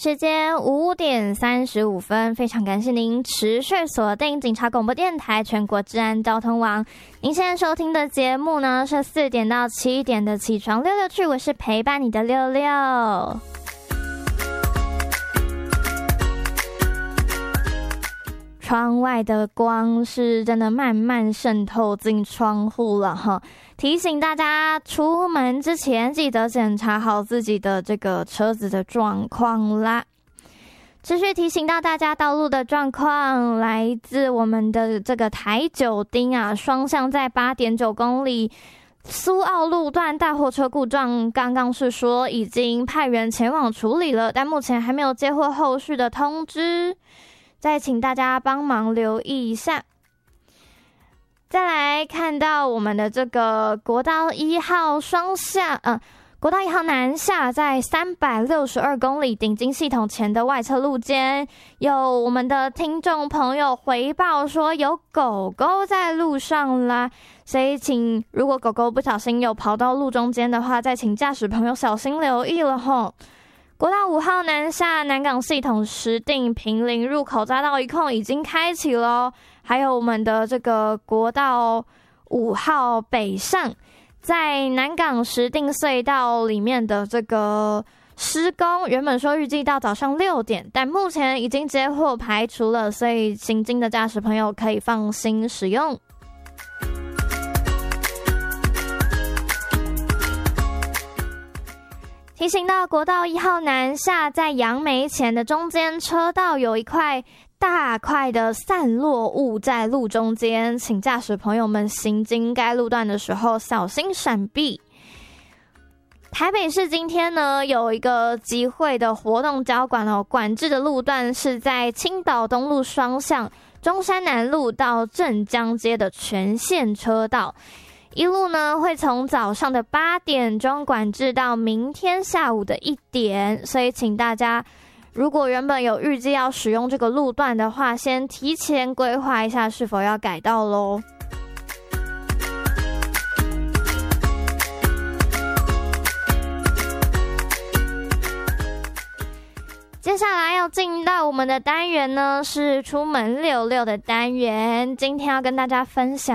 时间5点35分，非常感谢您持续锁定警察广播电台全国治安交通网。您现在收听的节目呢是4点到7点的起床66去，我是陪伴你的66。窗外的光是真的慢慢渗透进窗户了哈，提醒大家出门之前记得检查好自己的这个车子的状况啦。持续提醒到大家道路的状况，来自我们的这个台九丁啊，双向在8.9公里苏澳路段大货车故障，刚刚是说已经派员前往处理了，但目前还没有接获后续的通知，再请大家帮忙留意一下。再来看到我们的这个国道1号双向，国道1号南下在362公里顶金系统前的外侧路肩，有我们的听众朋友回报说有狗狗在路上啦，所以请如果狗狗不小心有跑到路中间的话，再请驾驶朋友小心留意了吼。国道5号南下南港系统石碇坪林入口匝道一控已经开启了，还有我们的这个国道5号北上，在南港石碇隧道里面的这个施工，原本说预计到早上6点，但目前已经接获排除了，所以行经的驾驶朋友可以放心使用。提醒到国道1号南下在杨梅前的中间车道有一块大块的散落物在路中间，请驾驶朋友们行经该路段的时候小心闪避。台北市今天呢有一个集会的活动交管哦，管制的路段是在青岛东路双向中山南路到镇江街的全线车道，一路呢会从早上的8点钟管制到明天下午的1点，所以请大家如果原本有预计要使用这个路段的话，先提前规划一下是否要改道咯。接下来要进到我们的单元呢，是出门66的单元。今天要跟大家分享